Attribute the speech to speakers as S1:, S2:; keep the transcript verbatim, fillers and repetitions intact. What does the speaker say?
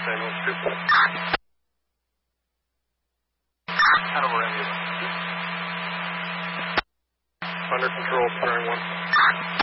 S1: North ambulance two.
S2: Hanover ambulance.
S1: Under control, bearing one.